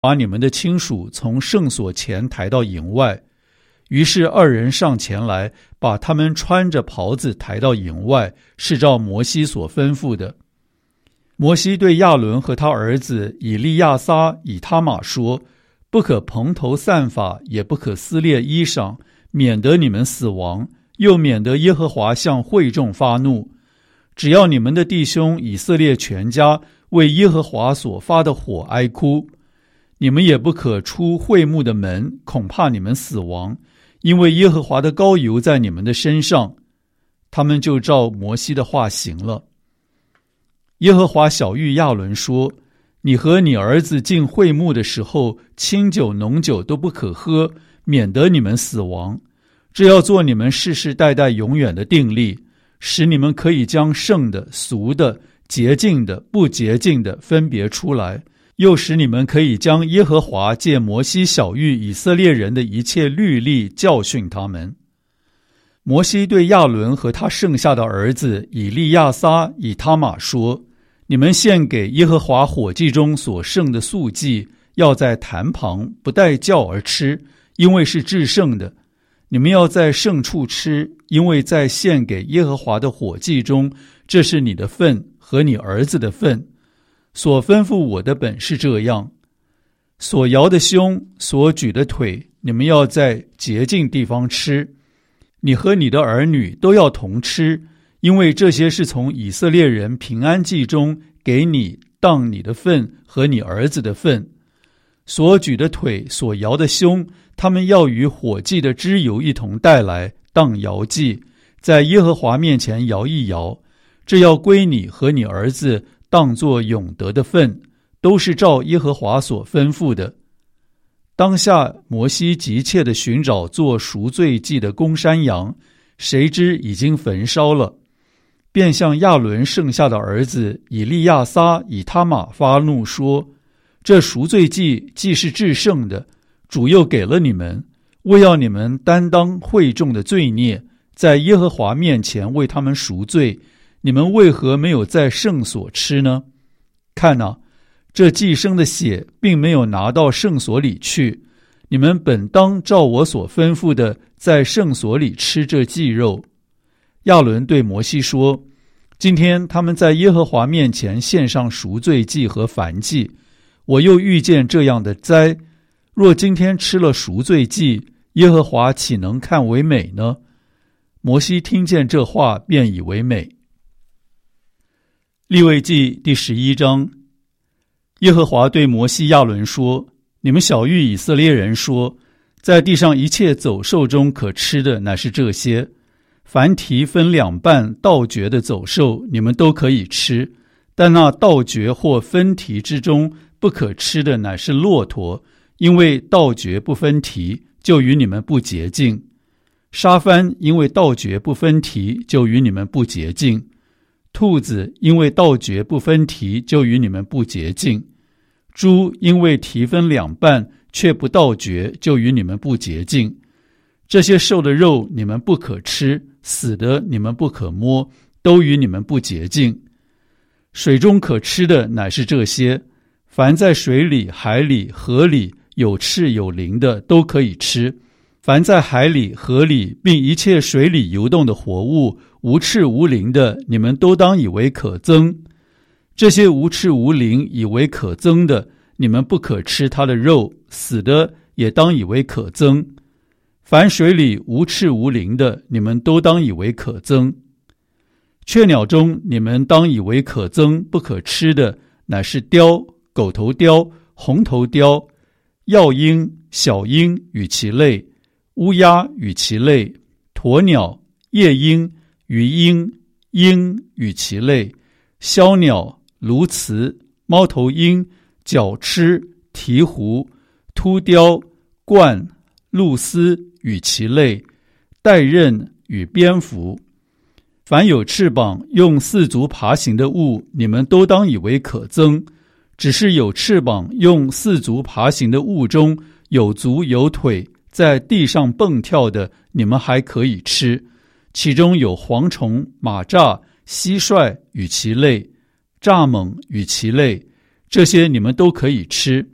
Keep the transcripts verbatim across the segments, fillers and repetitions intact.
把你们的亲属从圣所前抬到营外。于是二人上前来，把他们穿着袍子抬到营外，是照摩西所吩咐的。摩西对亚伦和他儿子以利亚撒、以他玛说：不可蓬头散发，也不可撕裂衣裳，免得你们死亡，又免得耶和华向会众发怒。只要你们的弟兄以色列全家为耶和华所发的火哀哭，你们也不可出会幕的门，恐怕你们死亡，因为耶和华的膏油在你们的身上。他们就照摩西的话行了。耶和华晓谕亚伦说：你和你儿子进会幕的时候，清酒浓酒都不可喝，免得你们死亡。这要做你们世世代代永远的定例，使你们可以将圣的、俗的、洁净的、不洁净的分别出来，又使你们可以将耶和华借摩西晓谕以色列人的一切律例教训他们。摩西对亚伦和他剩下的儿子以利亚撒、以他玛说：你们献给耶和华火祭中所剩的素祭，要在坛旁不带酵而吃，因为是至圣的。你们要在圣处吃，因为在献给耶和华的火祭中，这是你的份和你儿子的份。所吩咐我的本是这样：所摇的胸，所举的腿，你们要在洁净地方吃。你和你的儿女都要同吃，因为这些是从以色列人平安祭中给你当你的份和你儿子的份。所举的腿，所摇的胸，他们要与火祭的脂油一同带来，当摇祭，在耶和华面前摇一摇。这要归你和你儿子，当作永得的份，都是照耶和华所吩咐的。当下摩西急切地寻找做赎罪祭的公山羊，谁知已经焚烧了，便向亚伦剩下的儿子以利亚撒、以他玛发怒说：这赎罪祭既是至圣的，主又给了你们，为要你们担当会众的罪孽，在耶和华面前为他们赎罪，你们为何没有在圣所吃呢？看哪，这祭牲的血并没有拿到圣所里去，你们本当照我所吩咐的，在圣所里吃这祭肉。亚伦对摩西说：今天他们在耶和华面前献上赎罪祭和燔祭，我又遇见这样的灾，若今天吃了赎罪祭，耶和华岂能看为美呢？摩西听见这话，便以为美。利未记第十一章。耶和华对摩西亚伦说：你们晓谕以色列人说，在地上一切走兽中可吃的乃是这些，凡蹄分两半倒嚼的走兽，你们都可以吃，但那倒嚼或分蹄之中不可吃的乃是骆驼，因为倒嚼不分蹄，就与你们不洁净。沙番因为倒嚼不分蹄，就与你们不洁净。兔子因为倒嚼不分蹄，就与你们不洁净。猪因为蹄分两半，却不倒嚼，就与你们不洁净。这些兽的肉你们不可吃，死的你们不可摸，都与你们不洁净。水中可吃的乃是这些，凡在水里、海里、河里有翅有鳞的都可以吃，凡在海里、河里并一切水里游动的活物，无翅无鳞的，你们都当以为可憎。这些无翅无鳞以为可憎的，你们不可吃它的肉，死的也当以为可憎。凡水里无翅无鳞的，你们都当以为可憎。雀鸟中你们当以为可憎不可吃的，乃是雕、狗头雕、红头雕、鹞鹰、小鹰与其类，乌鸦与其类，鸵鸟、夜鹰、鱼鹰、鹰与其类，枭鸟、鸬鹚、猫头鹰、角鸱、鹈鹕、秃雕、鹳、鹭鸶与其类，带刃与蝙蝠。凡有翅膀用四足爬行的物，你们都当以为可憎，只是有翅膀用四足爬行的物中，有足有腿，在地上蹦跳的，你们还可以吃，其中有蝗虫、马蚱、蟋蟀与其类，蚱蜢与其类，这些你们都可以吃。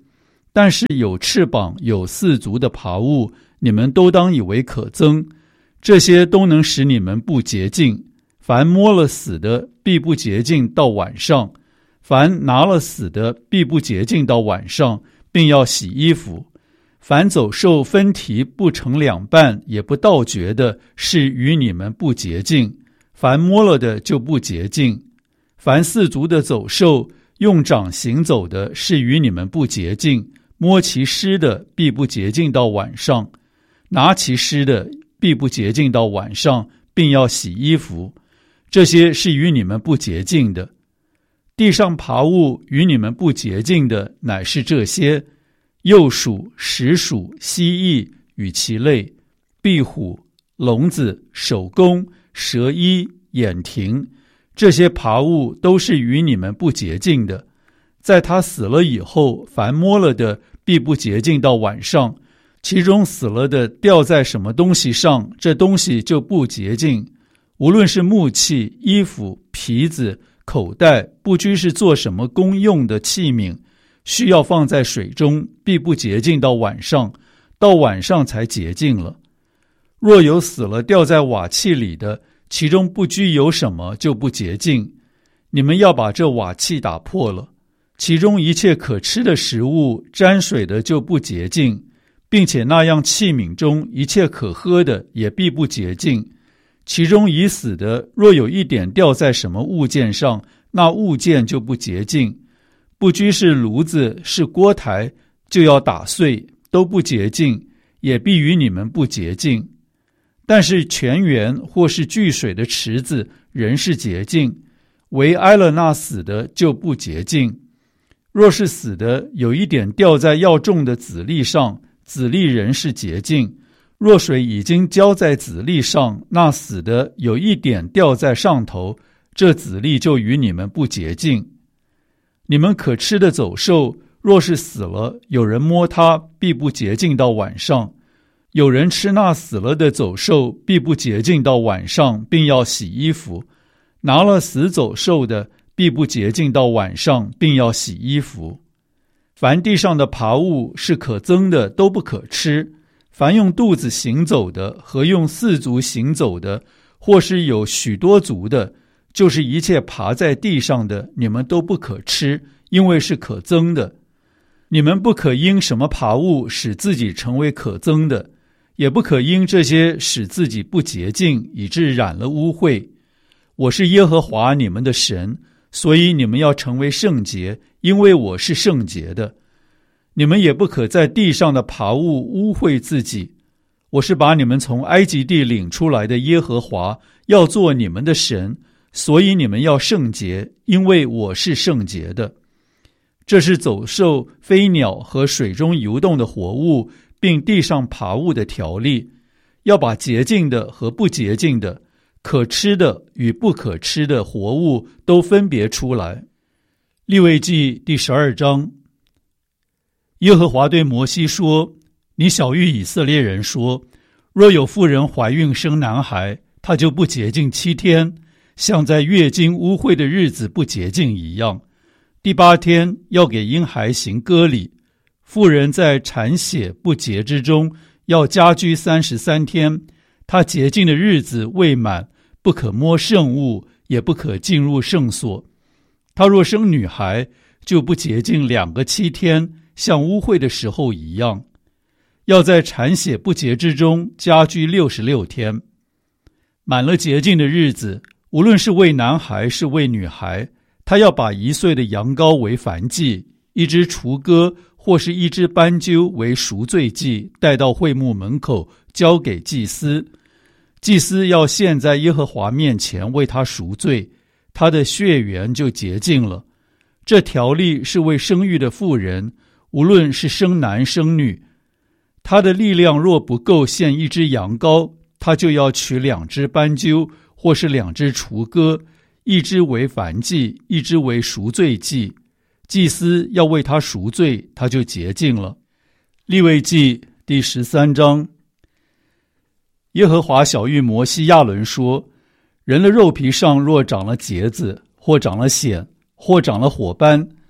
但是有翅膀有四足的爬物，你们都当以为可憎，这些都能使你们不洁净。凡摸了死的，必不洁净到晚上；凡拿了死的，必不洁净到晚上，并要洗衣服。凡走兽分蹄不成两半，也不倒嚼的，是与你们不洁净；凡摸了的就不洁净。凡四足的走兽用掌行走的，是与你们不洁净；摸其尸的，必不洁净到晚上；拿其尸的，必不洁净到晚上，并要洗衣服。这些是与你们不洁净的。地上爬物与你们不洁净的，乃是这些：鼬鼠、石鼠、蜥蜴与其类，壁虎、聋子、守宫、蛇衣、眼蜓，这些爬物都是与你们不洁净的。在他死了以后，凡摸了的，必不洁净到晚上，其中死了的掉在什么东西上，这东西就不洁净。无论是木器、衣服、皮子、口袋，不拘是做什么公用的器皿，需要放在水中，必不洁净到晚上，到晚上才洁净了。若有死了掉在瓦器里的，其中不拘有什么，就不洁净。你们要把这瓦器打破了。其中一切可吃的食物沾水的就不洁净，并且那样器皿中一切可喝的也必不洁净。其中已死的，若有一点掉在什么物件上，那物件就不洁净。不拘是炉子是锅台，就要打碎，都不洁净，也必与你们不洁净。但是泉源或是聚水的池子仍是洁净，唯挨了那死的就不洁净。若是死的有一点掉在要种的籽粒上，籽粒仍是洁净。若水已经浇在籽粒上，那死的有一点掉在上头，这籽粒就与你们不洁净。你们可吃的走兽，若是死了，有人摸它，必不洁净到晚上。有人吃那死了的走兽，必不洁净到晚上，并要洗衣服。拿了死走兽的，必不洁净到晚上，并要洗衣服。凡地上的爬物是可憎的，都不可吃。凡用肚子行走的和用四足行走的，或是有许多足的，就是一切爬在地上的，你们都不可吃，因为是可憎的。你们不可因什么爬物使自己成为可憎的，也不可因这些使自己不洁净，以致染了污秽。我是耶和华你们的神，所以你们要成为圣洁，因为我是圣洁的。你们也不可在地上的爬物污秽自己。我是把你们从埃及地领出来的耶和华，要做你们的神，所以你们要圣洁，因为我是圣洁的。这是走兽、飞鸟和水中游动的活物，并地上爬物的条例，要把洁净的和不洁净的、可吃的与不可吃的活物都分别出来。利未记第十二章。耶和华对摩西说：你晓谕以色列人说，若有妇人怀孕生男孩，她就不洁净七天，像在月经污秽的日子不洁净一样。第八天要给婴孩行割礼。妇人在产血不洁之中，要家居三十三天。她洁净的日子未满，不可摸圣物，也不可进入圣所。她若生女孩，就不洁净两个七天，像污秽的时候一样。要在产血不洁之中家居六十六天。满了洁净的日子，无论是为男孩是为女孩，他要把一岁的羊羔为燔祭，一只雏鸽或是一只斑鸠为赎罪祭，带到会幕门口，交给祭司。祭司要献在耶和华面前为他赎罪，他的血源就洁净了。这条例是为生育的妇人，无论是生男生女。他的力量若不够献一只羊羔，他就要取两只斑鸠或是两只雏鸽，一只为燔祭，一只为赎罪祭。祭司要为他赎罪，他就洁净了。利未记第十三章。耶和华晓谕摩西亚伦说，人的肉皮上若长了疖子，或长了癣，或长了火斑，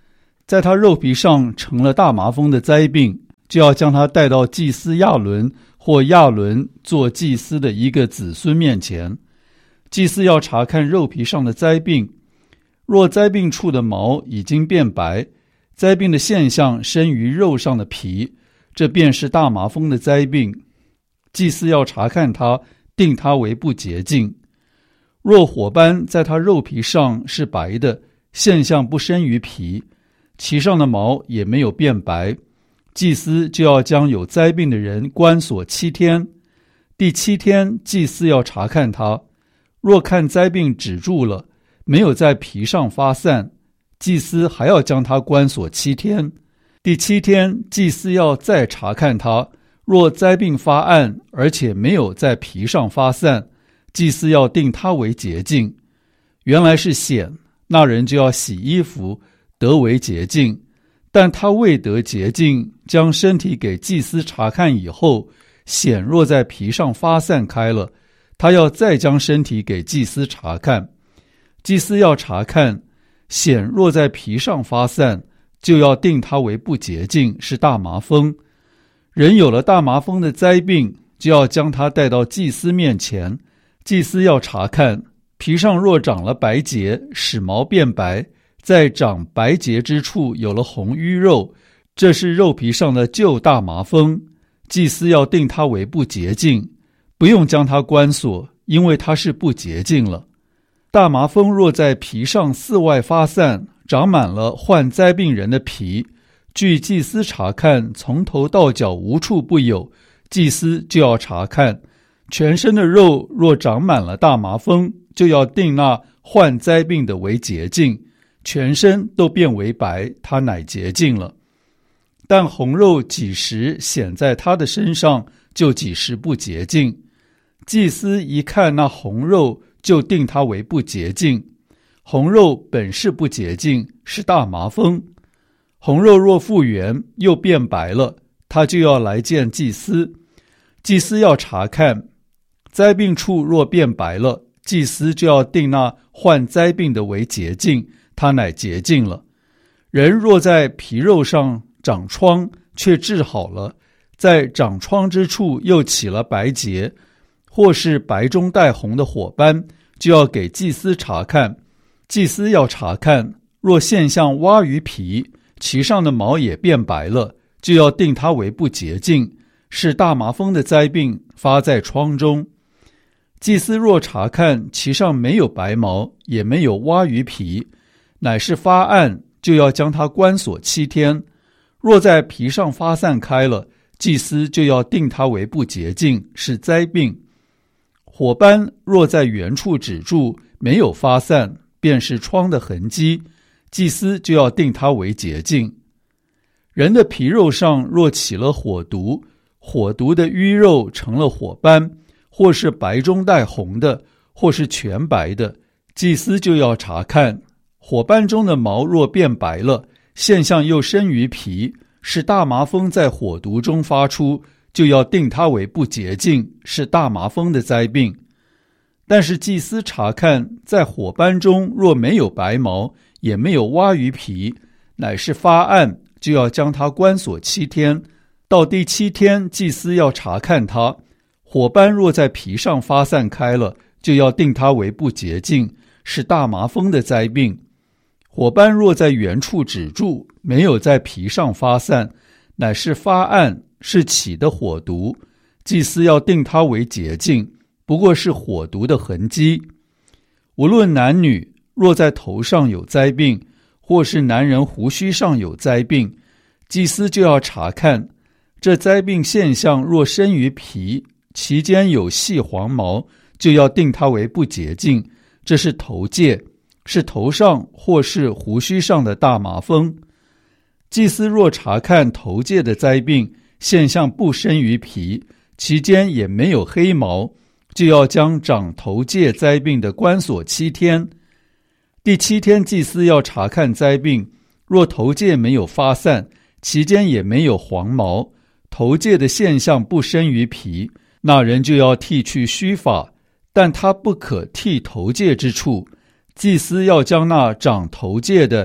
在他肉皮上成了大麻风的灾病，就要将他带到祭司亚伦或亚伦做祭司的一个子孙面前。祭司要查看肉皮上的灾病，若灾病处的毛已经变白，灾病的现象生于肉上的皮，这便是大麻风的灾病。祭司要查看他，定他为不洁净。若火斑在他肉皮上是白的，现象不生于皮，其上的毛也没有变白，祭司就要将有灾病的人关锁七天。第七天，祭司要查看他，若看灾病止住了，没有在皮上发散，祭司还要将他关锁七天。第七天，祭司要再查看他，若灾病发暗，而且没有在皮上发散，祭司要定他为洁净。原来是癣，那人就要洗衣服，得为洁净。但他未得洁净，将身体给祭司查看以后，癣若在皮上发散开了，他要再将身体给祭司查看。祭司要查看，癣若在皮上发散，就要定他为不洁净，是大麻风。人有了大麻风的灾病，就要将他带到祭司面前。祭司要查看，皮上若长了白结，使毛变白，在长白结之处有了红淤肉，这是肉皮上的旧大麻风。祭司要定他为不洁净，不用将他关锁，因为他是不洁净了。大麻风若在皮上四外发散，长满了患灾病人的皮，据祭司查看，从头到脚无处不有，祭司就要查看。全身的肉若长满了大麻风，就要定那患灾病的为洁净，全身都变为白，他乃洁净了。但红肉几时显在他的身上，就几时不洁净。祭司一看那红肉，就定他为不洁净。红肉本是不洁净，是大麻风。红肉若复原，又变白了，他就要来见祭司。祭司要查看，灾病处若变白了，祭司就要定那患灾病的为洁净，他乃洁净了。人若在皮肉上长疮，却治好了，在长疮之处又起了白结，或是白中带红的火斑，就要给祭司查看。祭司要查看，若现象挖于皮，其上的毛也变白了，就要定它为不洁净，是大麻风的灾病，发在疮中。祭司若查看其上没有白毛，也没有挖于皮，乃是发暗，就要将它关锁七天。若在皮上发散开了，祭司就要定它为不洁净，是灾病。火斑若在原处止住，没有发散，便是疮的痕迹，祭司就要定它为洁净。人的皮肉上若起了火毒，火毒的淤肉成了火斑，或是白中带红的，或是全白的，祭司就要查看。火斑中的毛若变白了，现象又生于皮，是大麻风在火毒中发出，就要定它为不洁净，是大麻风的灾病。但是祭司查看，在火斑中若没有白毛，也没有挖于皮，乃是发暗，就要将它关锁七天。到第七天，祭司要查看它，火斑若在皮上发散开了，就要定它为不洁净，是大麻风的灾病。火斑若在原处止住，没有在皮上发散，乃是发暗，是起的火毒，祭司要定它为洁净，不过是火毒的痕迹。无论男女，若在头上有灾病，或是男人胡须上有灾病，祭司就要查看。这灾病现象若生于皮，其间有细黄毛，就要定它为不洁净，这是头疥，是头上或是胡须上的大麻风。祭司若查看头疥的灾病现象不生于皮，其间也没有黑毛，就要将长头疥灾病的关锁七天。第七天，祭司要查看灾病，若头疥没有发散，其间也没有黄毛，头疥的现象不生于皮，那人就要剃去须发，但他不可剃头疥之处。祭司要将那长头疥的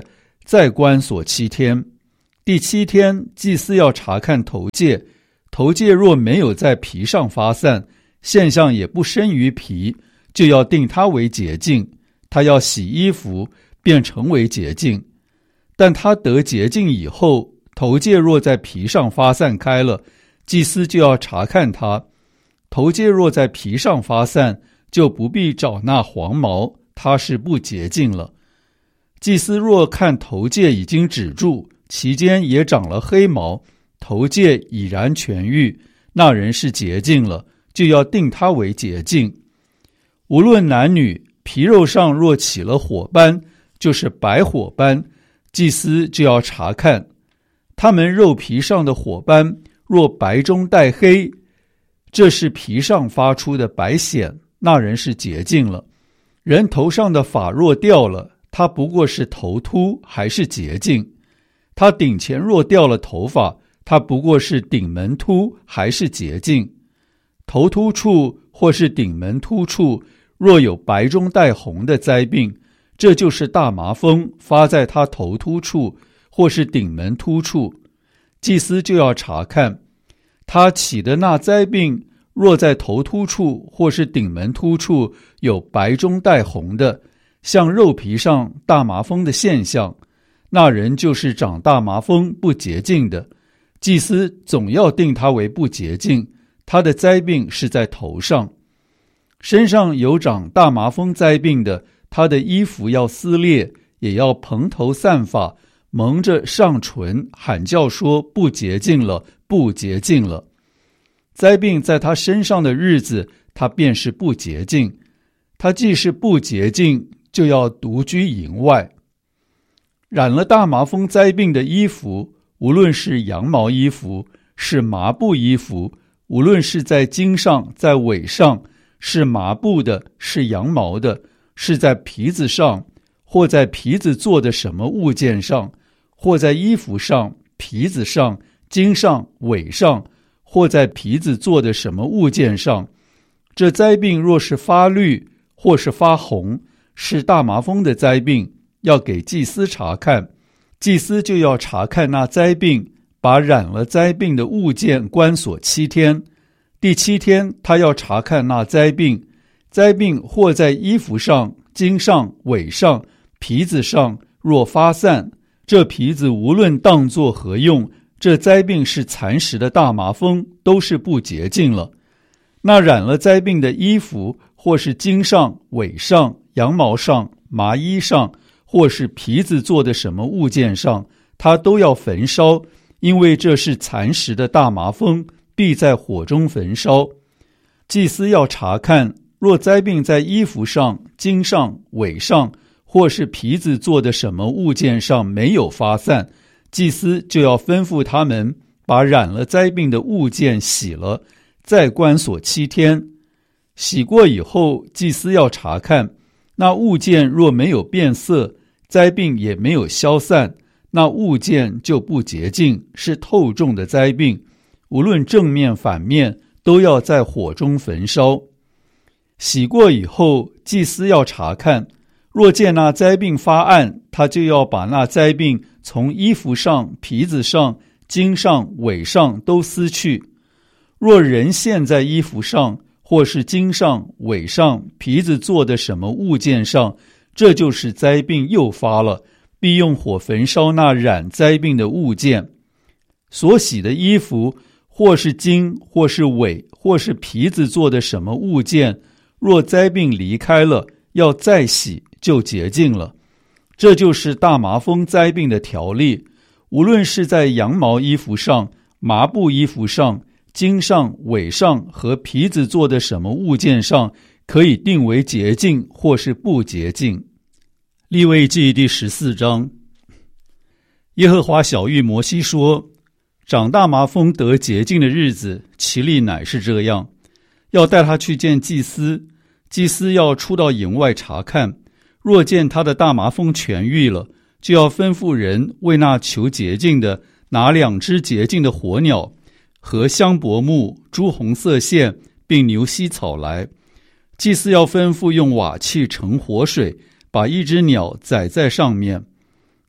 再关锁七天。第七天，祭司要查看头疥，头疥若没有在皮上发散，现象也不深于皮，就要定它为洁净。他要洗衣服，便成为洁净。但他得洁净以后，头疥若在皮上发散开了，祭司就要查看它。头疥若在皮上发散，就不必找那黄毛，它是不洁净了。祭司若看头疥已经止住，其间也长了黑毛，头疥已然痊愈，那人是洁净了，就要定他为洁净。无论男女，皮肉上若起了火斑，就是白火斑，祭司就要查看。他们肉皮上的火斑若白中带黑，这是皮上发出的白癣，那人是洁净了。人头上的发若掉了，他不过是头秃，还是洁净。他顶前若掉了头发，他不过是顶门秃，还是洁净。头秃处或是顶门秃处若有白中带红的灾病，这就是大麻风发在他头秃处或是顶门秃处，祭司就要查看。他起的那灾病若在头秃处或是顶门秃处有白中带红的，像肉皮上大麻风的现象，那人就是长大麻风不洁净的，祭司总要定他为不洁净，他的灾病是在头上。身上有长大麻风灾病的，他的衣服要撕裂，也要蓬头散发，蒙着上唇，喊叫说不洁净了，不洁净了。灾病在他身上的日子，他便是不洁净。他既是不洁净，就要独居营外。染了大麻风灾病的衣服，无论是羊毛衣服，是麻布衣服，无论是在茎上，在尾上，是麻布的，是羊毛的，是在皮子上，或在皮子做的什么物件上，或在衣服上、皮子上、茎上、尾上，或在皮子做的什么物件上，这灾病若是发绿，或是发红，是大麻风的灾病，要给祭司查看。祭司就要查看那灾病，把染了灾病的物件关锁七天。第七天，他要查看那灾病，灾病或在衣服上、茎上、尾上、皮子上，若发散，这皮子无论当作何用，这灾病是蚕食的大麻风，都是不洁净了。那染了灾病的衣服，或是茎上、尾上、羊毛上、麻衣上，或是皮子做的什么物件上，他都要焚烧，因为这是蚕食的大麻风，必在火中焚烧。祭司要查看，若灾病在衣服上、茎上、尾上，或是皮子做的什么物件上没有发散，祭司就要吩咐他们把染了灾病的物件洗了，再关锁七天。洗过以后，祭司要查看，那物件若没有变色，灾病也没有消散，那物件就不洁净，是透重的灾病，无论正面反面，都要在火中焚烧。洗过以后，祭司要查看，若见那灾病发暗，他就要把那灾病从衣服上、皮子上、茎上、尾上都撕去。若人陷在衣服上，或是茎上、尾上、皮子做的什么物件上，这就是灾病又发了，必用火焚烧那染灾病的物件。所洗的衣服，或是茎，或是尾，或是皮子做的什么物件，若灾病离开了，要再洗，就洁净了。这就是大麻风灾病的条例，无论是在羊毛衣服上、麻布衣服上、茎上、尾上和皮子做的什么物件上，可以定为洁净或是不洁净。利未记第十四章，耶和华晓谕摩西说，长大麻风得洁净的日子，其例乃是这样，要带他去见祭司，祭司要出到营外查看，若见他的大麻风痊愈了，就要吩咐人为那求洁净的拿两只洁净的火鸟和香柏木、朱红色线并牛膝草来。祭司要吩咐用瓦器盛活水，把一只鸟宰在上面。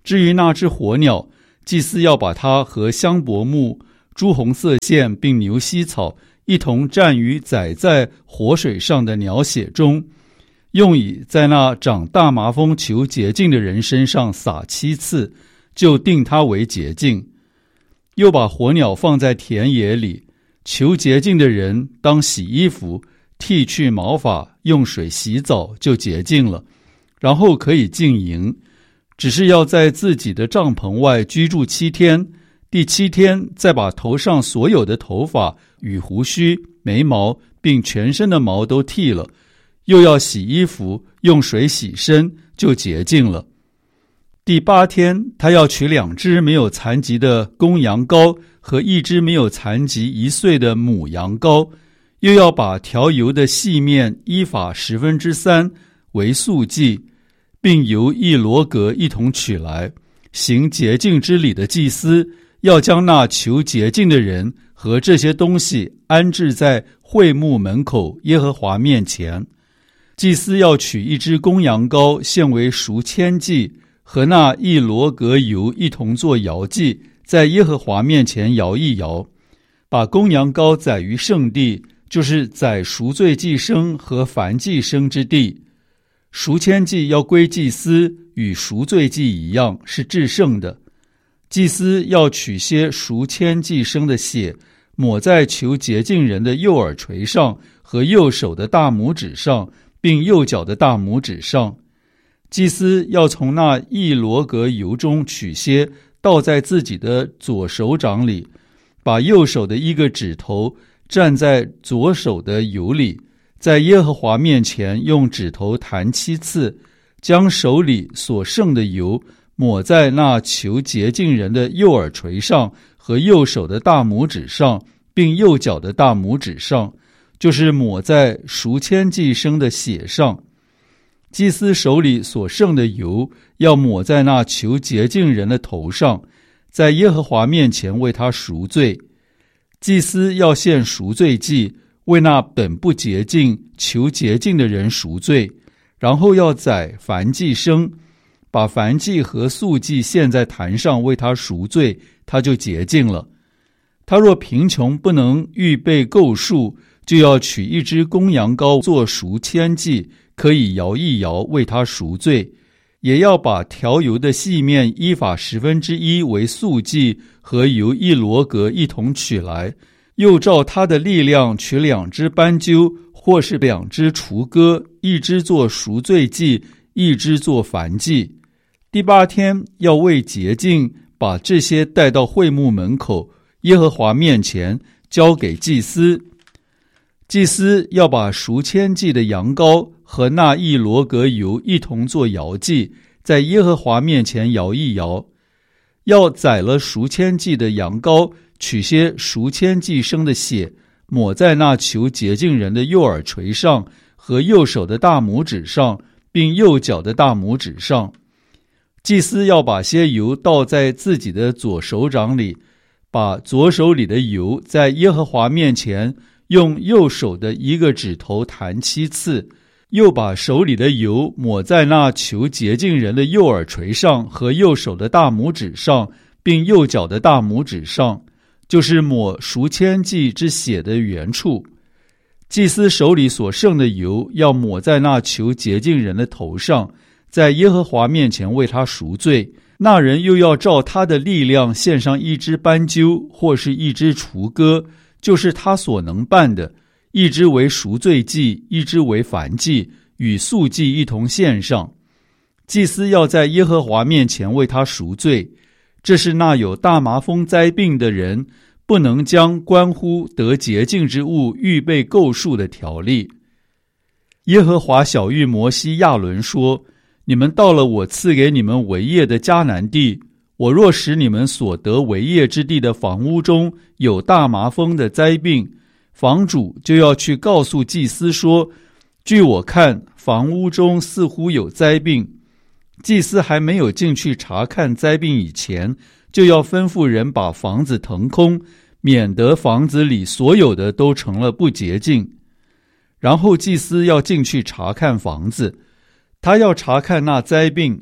至于那只火鸟，祭司要把它和香柏木、朱红色线并牛膝草一同蘸于载在火水上的鸟血中，用以在那长大麻风求洁净的人身上撒七次，就定他为洁净。又把火鸟放在田野里，求洁净的人当洗衣服，剃去毛发，用水洗澡，就洁净了，然后可以进营，只是要在自己的帐篷外居住七天，第七天再把头上所有的头发与胡须、眉毛并全身的毛都剃了，又要洗衣服，用水洗身，就洁净了。第八天，他要取两只没有残疾的公羊羔和一只没有残疾一岁的母羊羔，又要把调油的细面依法十分之三为素祭，并由一罗革一同取来。行洁净之礼的祭司要将那求洁净的人和这些东西安置在会幕门口耶和华面前。祭司要取一只公羊羔献为赎愆祭，和那一罗革油一同做摇祭，在耶和华面前摇一摇。把公羊羔宰于圣地，就是宰赎罪祭牲和燔祭牲之地。赎愆祭要归祭司，与赎罪祭一样，是至圣的。祭司要取些赎愆祭牲的血，抹在求洁净人的右耳垂上和右手的大拇指上，并右脚的大拇指上。祭司要从那一罗革油中取些，倒在自己的左手掌里，把右手的一个指头蘸在左手的油里，在耶和华面前用指头弹七次，将手里所剩的油抹在那求洁净人的右耳垂上和右手的大拇指上，并右脚的大拇指上，就是抹在赎愆祭牲的血上。祭司手里所剩的油要抹在那求洁净人的头上，在耶和华面前为他赎罪。祭司要献赎罪祭，为那本不洁净求洁净的人赎罪，然后要宰燔祭牲，把燔祭和素祭献在坛上为他赎罪，他就洁净了。他若贫穷不能预备够数，就要取一只公羊羔做赎愆祭，可以摇一摇为他赎罪。也要把调油的细面依法十分之一为素祭，和由一罗革一同取来，又照他的力量取两只斑鸠，或是两只雏鸽，一只做赎罪祭，一只做燔祭。第八天要为洁净，把这些带到会幕门口耶和华面前，交给祭司。祭司要把赎愆祭的羊羔和那一罗革油一同做摇祭，在耶和华面前摇一摇。要宰了赎愆祭的羊羔，取些赎愆祭牲的血，抹在那求洁净人的右耳垂上和右手的大拇指上，并右脚的大拇指上。祭司要把些油倒在自己的左手掌里，把左手里的油在耶和华面前用右手的一个指头弹七次，又把手里的油抹在那求洁净人的右耳垂上和右手的大拇指上，并右脚的大拇指上，就是抹赎愆祭之血的原处。祭司手里所剩的油要抹在那求洁净人的头上，在耶和华面前为他赎罪。那人又要照他的力量献上一只斑鸠，或是一只雏鸽，就是他所能办的，一只为赎罪祭，一只为燔祭，与素祭一同献上。祭司要在耶和华面前为他赎罪。这是那有大麻风灾病的人不能将关乎得洁净之物预备够数的条例。耶和华晓谕摩西亚伦说，你们到了我赐给你们为业的迦南地，我若使你们所得为业之地的房屋中有大麻风的灾病，房主就要去告诉祭司说，据我看房屋中似乎有灾病。祭司还没有进去查看灾病以前，就要吩咐人把房子腾空，免得房子里所有的都成了不洁净。然后祭司要进去查看房子，他要查看那灾病，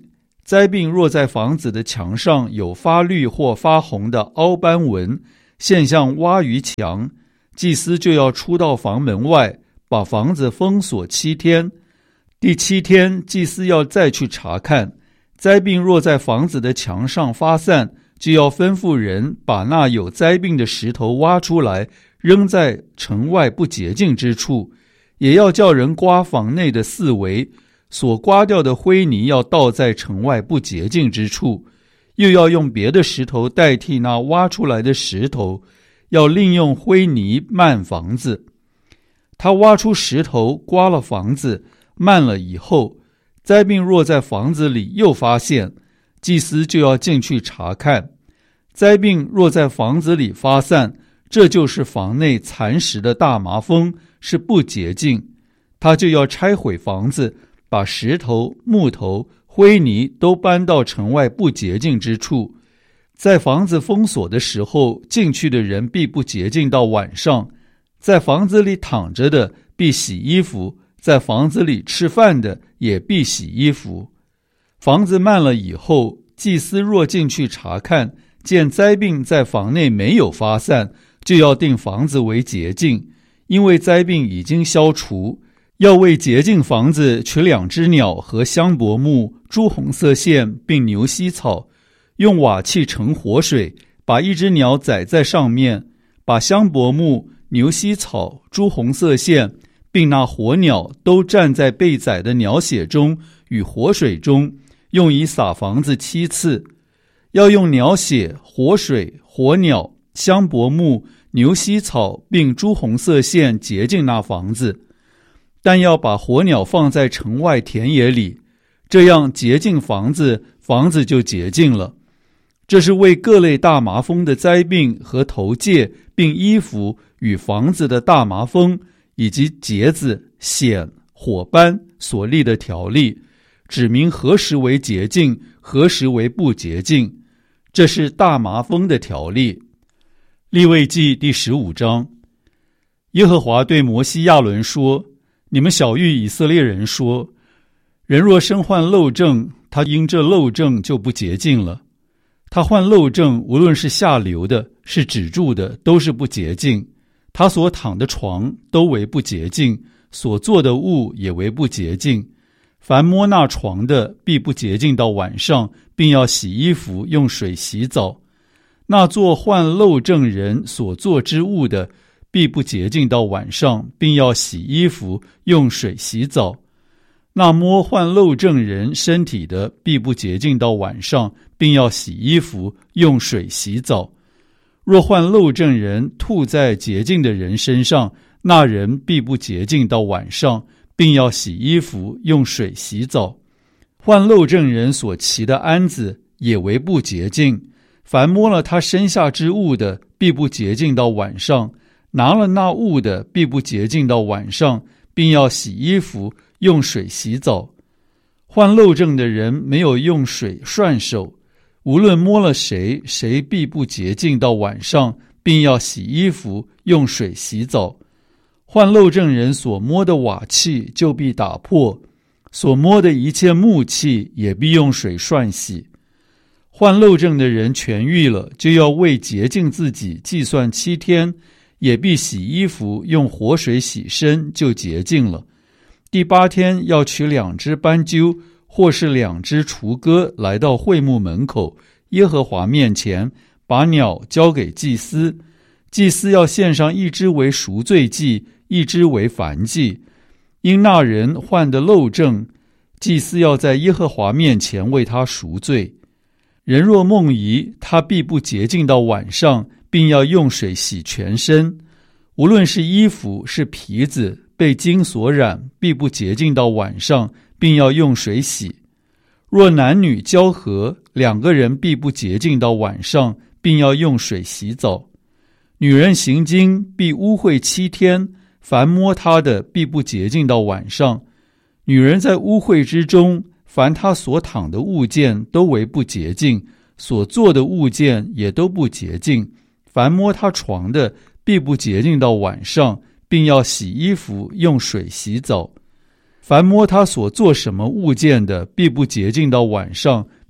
灾病若在房子的墙上有发绿或发红的凹斑纹，现象挖于墙，祭司就要出到房门外，把房子封锁七天。第七天，祭司要再去查看。灾病若在房子的墙上发散，就要吩咐人把那有灾病的石头挖出来，扔在城外不洁净之处，也要叫人刮房内的四围，所刮掉的灰泥要倒在城外不洁净之处，又要用别的石头代替那挖出来的石头，要另用灰泥漫房子。他挖出石头，刮了房子，漫了以后，灾病若在房子里又发现，祭司就要进去查看。灾病若在房子里发散，这就是房内蚕食的大麻风，是不洁净，他就要拆毁房子，把石头、木头、灰泥都搬到城外不洁净之处。在房子封锁的时候，进去的人必不洁净到晚上。在房子里躺着的必洗衣服，在房子里吃饭的也必洗衣服。房子漫了以后，祭司若进去查看，见灾病在房内没有发散，就要定房子为洁净，因为灾病已经消除。要为洁净房子取两只鸟和香柏木、朱红色线并牛膝草，用瓦器盛活水，把一只鸟宰在上面，把香柏木、牛膝草、朱红色线并那活鸟都蘸在被宰的鸟血中与活水中，用以洒房子七次。要用鸟血、活水、活鸟、香柏木、牛膝草并朱红色线洁净那房子，但要把活鸟放在城外田野里，这样洁净房子，房子就洁净了。这是为各类大麻风的灾病和头疥并衣服与房子的大麻风以及疖子、癣、火斑所立的条例，指明何时为洁净，何时为不洁净。这是大麻风的条例。利未记第十五章，耶和华对摩西亚伦说：你们晓谕以色列人说，人若身患漏症，他因这漏症就不洁净了。他患漏症，无论是下流的，是止住的，都是不洁净。他所躺的床都为不洁净，所做的物也为不洁净。凡摸那床的，必不洁净到晚上，并要洗衣服，用水洗澡。那做患漏症人所做之物的，必不洁净到晚上，并要洗衣服，用水洗澡。那摸患漏症人身体的，必不洁净到晚上，并要洗衣服，用水洗澡。若患漏症人吐在洁净的人身上，那人必不洁净到晚上，并要洗衣服，用水洗澡。患漏症人所骑的鞍子也为不洁净，凡摸了他身下之物的，必不洁净到晚上；拿了那物的，必不洁净到晚上，并要洗衣服，用水洗澡。患漏症的人没有用水涮手，无论摸了谁，谁必不洁净到晚上，并要洗衣服，用水洗澡。患漏症人所摸的瓦器就必打破，所摸的一切木器也必用水涮洗。患漏症的人痊愈了，就要为洁净自己计算七天，也必洗衣服，用活水洗身，就洁净了。第八天要取两只斑鸠，或是两只雏鸽，来到会幕门口，耶和华面前，把鸟交给祭司。祭司要献上一只为赎罪祭，一只为燔祭。因那人患的漏症，祭司要在耶和华面前为他赎罪。人若梦遗，他必不洁净到晚上，并要用水洗全身。无论是衣服是皮子，被金所染，必不洁净到晚上，并要用水洗。若男女交合，两个人必不洁净到晚上，并要用水洗澡。女人行经必污秽七天，凡摸她的必不洁净到晚上。女人在污秽之中，凡她所躺的物件都为不洁净，所做的物件也都不洁净。凡摸她床的必不洁净到晚上，并要洗衣服，用水洗澡。凡摸她所做什么物件的，必不洁净到晚上，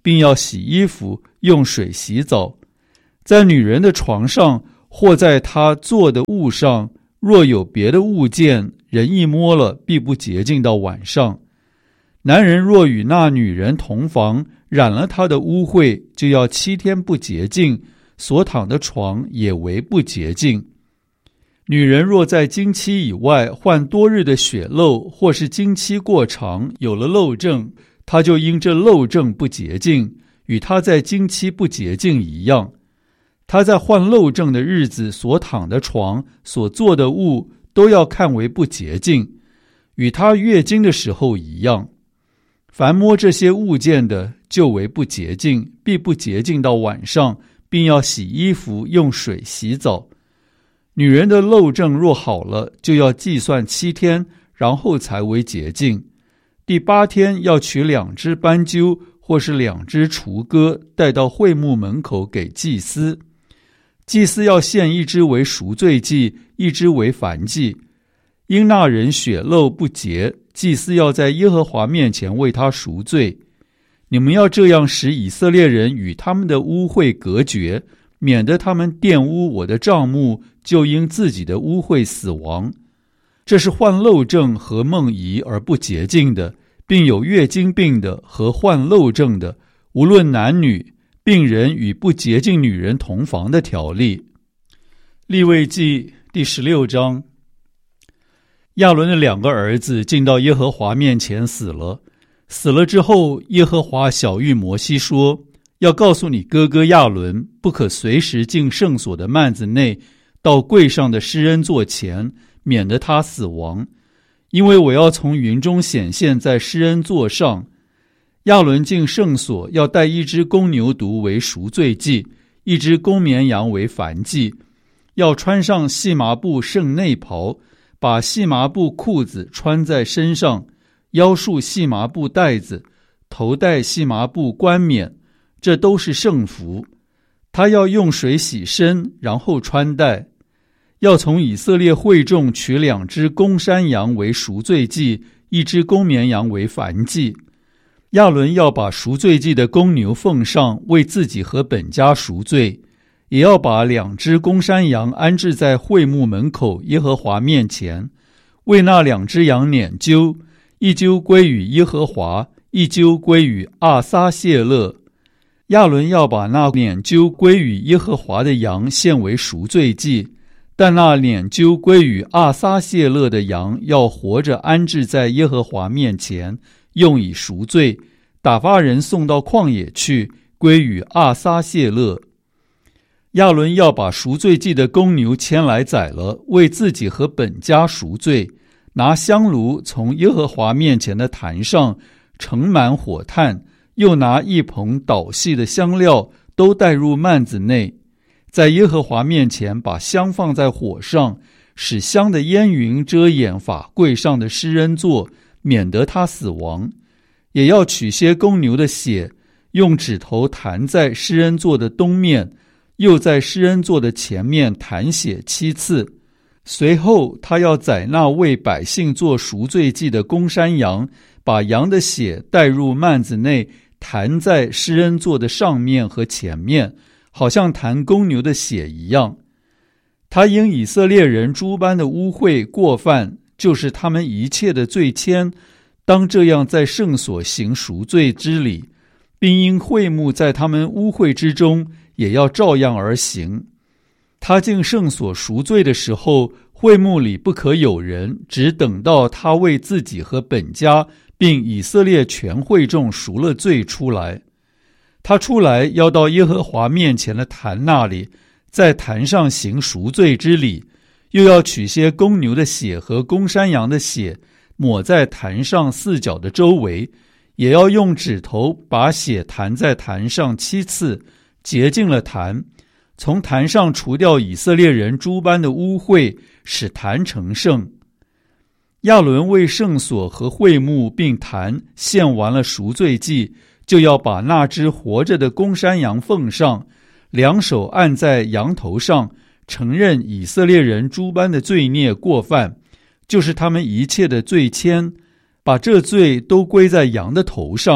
并要洗衣服，用水洗澡。在女人的床上或在她坐的物上，若有别的物件，人一摸了，必不洁净到晚上。男人若与那女人同房，染了她的污秽，就要七天不洁净，所躺的床也为不洁净。女人若在经期以外患多日的血漏，或是经期过长，有了漏症，她就因这漏症不洁净，与她在经期不洁净一样。她在患漏症的日子所躺的床、所做的物，都要看为不洁净，与她月经的时候一样。凡摸这些物件的，就为不洁净，必不洁净到晚上，并要洗衣服，用水洗澡。女人的漏症若好了，就要计算七天，然后才为洁净。第八天要取两只斑鸠，或是两只雏鸽，带到会幕门口给祭司。祭司要献一只为赎罪祭，一只为燔祭。因那人血漏不洁，祭司要在耶和华面前为他赎罪。你们要这样使以色列人与他们的污秽隔绝，免得他们玷污我的帐幕，就因自己的污秽死亡。这是患漏症和梦遗而不洁净的，并有月经病的和患漏症的，无论男女，病人与不洁净女人同房的条例。利未记第十六章。亚伦的两个儿子进到耶和华面前死了。死了之后，耶和华晓谕摩西说，要告诉你哥哥亚伦，不可随时进圣所的幔子内，到柜上的施恩座前，免得他死亡，因为我要从云中显现在施恩座上。亚伦进圣所，要带一只公牛犊为赎罪祭，一只公绵羊为燔祭，要穿上细麻布圣内袍，把细麻布裤子穿在身上，腰束细麻布带子，头戴细麻布冠冕，这都是圣服。他要用水洗身，然后穿戴。要从以色列会众取两只公山羊为赎罪祭，一只公绵羊为燔祭。亚伦要把赎罪祭的公牛奉上，为自己和本家赎罪，也要把两只公山羊安置在会幕门口耶和华面前，为那两只羊撵阄，一阄归于耶和华，一阄归于阿撒谢勒。亚伦要把那撵阄归于耶和华的羊献为赎罪祭，但那撵阄归于阿撒谢勒的羊要活着安置在耶和华面前，用以赎罪，打发人送到旷野去，归于阿撒谢勒。亚伦要把赎罪祭的公牛牵来宰了，为自己和本家赎罪，拿香炉从耶和华面前的坛上盛满火炭，又拿一捧捣细的香料，都带入幔子内，在耶和华面前把香放在火上，使香的烟云遮掩法柜上的施恩座，免得他死亡。也要取些公牛的血，用指头弹在施恩座的东面，又在施恩座的前面弹血七次。随后他要宰那为百姓做赎罪祭的公山羊，把羊的血带入幔子内，弹在施恩座的上面和前面，好像弹公牛的血一样。他因以色列人诸般的污秽过犯，就是他们一切的罪愆，当这样在圣所行赎罪之礼，并因会幕在他们污秽之中，也要照样而行。他进圣所赎罪的时候，会幕里不可有人，只等到他为自己和本家并以色列全会众赎了罪出来。他出来要到耶和华面前的坛那里，在坛上行赎罪之礼，又要取些公牛的血和公山羊的血，抹在坛上四角的周围，也要用指头把血弹在坛上七次，洁净了坛，从坛上除掉以色列人诸般的污秽，使坛成圣。亚伦为圣所和会幕并坛献完了赎罪祭，就要把那只活着的公山羊奉上，两手按在羊头上，承认以色列人诸般的罪孽过犯，就是他们一切的罪愆，把这罪都归在羊的头上，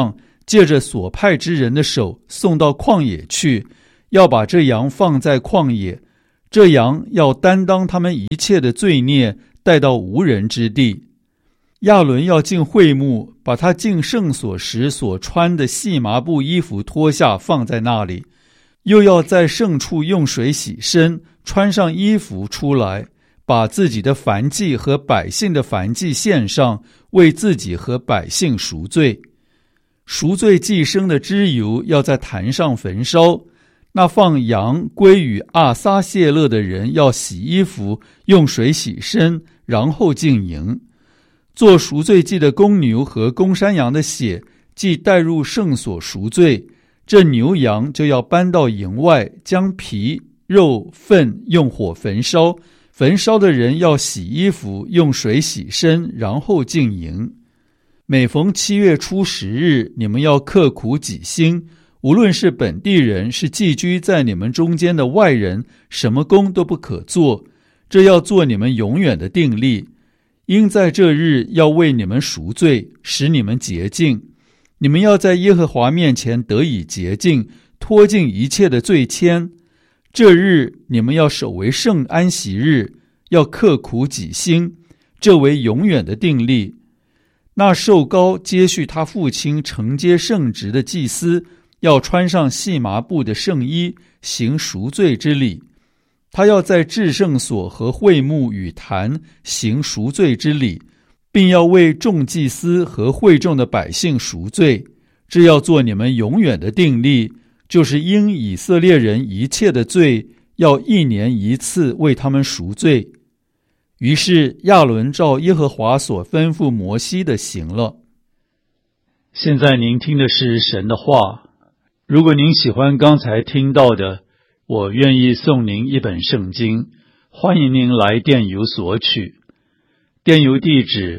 借着所派之人的手送到旷野去，要把这羊放在旷野，这羊要担当他们一切的罪孽，带到无人之地。亚伦要进会幕，把他进圣所时所穿的细麻布衣服脱下，放在那里，又要在圣处用水洗身，穿上衣服出来，把自己的燔祭和百姓的燔祭献上，为自己和百姓赎罪。赎罪祭牲的脂油要在坛上焚烧。那放羊归于阿撒谢勒的人要洗衣服，用水洗身，然后进营。做赎罪祭的公牛和公山羊的血既带入圣所赎罪，这牛羊就要搬到营外，将皮肉粪用火焚烧，焚烧的人要洗衣服，用水洗身，然后进营。每逢七月初十日，你们要刻苦己心，无论是本地人，是寄居在你们中间的外人，什么工都不可做，这要做你们永远的定例。因在这日要为你们赎罪，使你们洁净。你们要在耶和华面前得以洁净，脱尽一切的罪愆。这日你们要守为圣安息日，要刻苦己心，这为永远的定例。那受膏接续他父亲承接圣职的祭司，要穿上细麻布的圣衣，行赎罪之礼。他要在至圣所和会幕与坛行赎罪之礼，并要为众祭司和会众的百姓赎罪。这要做你们永远的定例，就是因以色列人一切的罪，要一年一次为他们赎罪。于是亚伦照耶和华所吩咐摩西的行了。现在您听的是神的话。如果您喜欢刚才听到的，我愿意送您一本圣经，欢迎您来电邮索取。电邮地址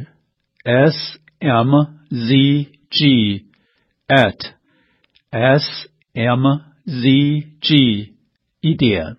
s m z g at s m z g 一点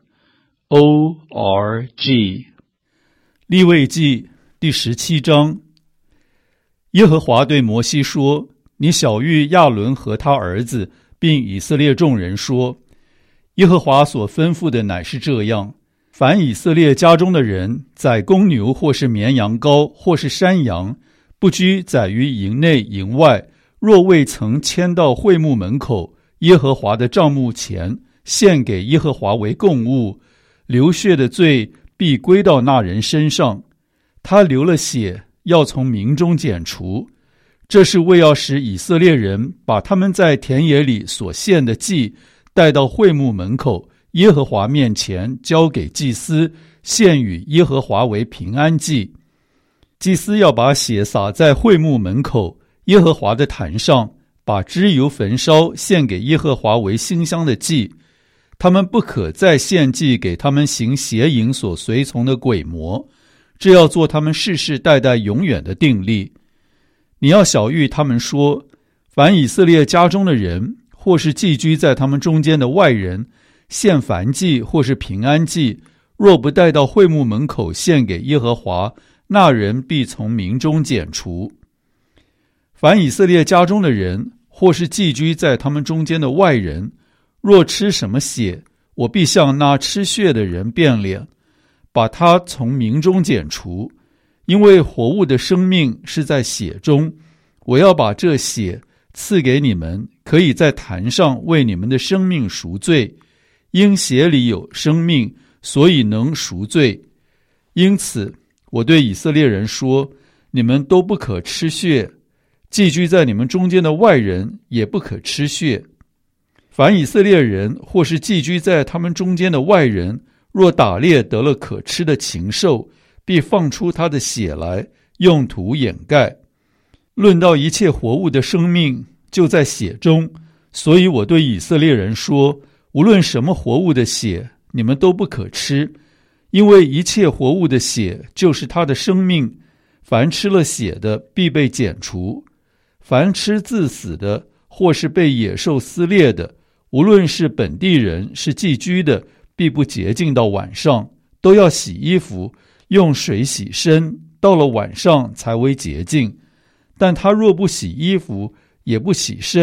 o r g。 利未记第十七章。耶和华对摩西说：你晓谕亚伦和他儿子，并以色列众人说，耶和华所吩咐的乃是这样：凡以色列家中的人宰公牛或是绵羊羔或是山羊，不拘宰于营内营外，若未曾牵到会幕门口耶和华的帐幕前，献给耶和华为供物，流血的罪必归到那人身上。他流了血，要从民中剪除。这是为要使以色列人把他们在田野里所献的祭带到会幕门口耶和华面前，交给祭司，献与耶和华为平安祭。祭司要把血洒在会幕门口耶和华的坛上，把脂油焚烧，献给耶和华为馨香的祭。他们不可再献祭给他们行邪淫所随从的鬼魔，这要做他们世世代代永远的定例。你要晓谕他们说，凡以色列家中的人，或是寄居在他们中间的外人，献燔祭或是平安祭，若不带到会幕门口献给耶和华，那人必从民中剪除。凡以色列家中的人，或是寄居在他们中间的外人，若吃什么血，我必向那吃血的人变脸，把他从民中剪除。因为活物的生命是在血中，我要把这血赐给你们，可以在坛上为你们的生命赎罪。因血里有生命，所以能赎罪。因此我对以色列人说，你们都不可吃血，寄居在你们中间的外人也不可吃血。凡以色列人或是寄居在他们中间的外人，若打猎得了可吃的禽兽，必放出他的血来，用土掩盖。论到一切活物的生命，就在血中，所以我对以色列人说，无论什么活物的血，你们都不可吃，因为一切活物的血就是他的生命。凡吃了血的，必被剪除；凡吃自死的，或是被野兽撕裂的，无论是本地人是寄居的，必不洁净到晚上，都要洗衣服，用水洗身，到了晚上才为洁净。但他若不洗衣服，也不洗身，